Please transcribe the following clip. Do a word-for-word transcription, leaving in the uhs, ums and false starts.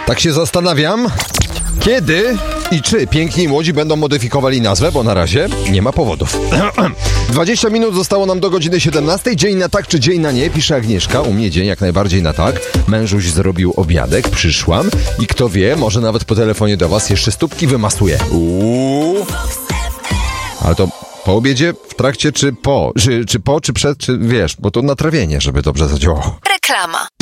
Tak się zastanawiam, kiedy i czy Piękni i Młodzi będą modyfikowali nazwę, bo na razie nie ma powodów. dwadzieścia minut zostało nam do godziny siedemnastej. Dzień na tak czy dzień na nie, pisze Agnieszka. U mnie dzień jak najbardziej na tak. Mężuś zrobił obiadek, przyszłam i kto wie, może nawet po telefonie do was jeszcze stópki wymasuje. Uuu. Ale to po obiedzie, w trakcie czy po? Czy, czy po, czy przed, czy wiesz, bo to natrawienie, żeby dobrze zadziałało. Reklama.